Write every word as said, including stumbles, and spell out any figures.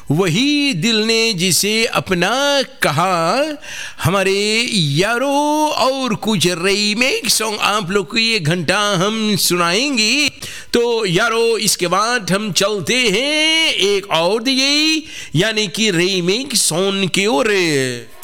वही दिल ने जिसे अपना कहा। हमारे यारो और कुछ रीमेक सॉन्ग आप लोग को ये घंटा हम सुनाएंगे। तो यारो इसके बाद हम चलते हैं एक और दिए यानी कि रीमेक सॉन्ग की ओर।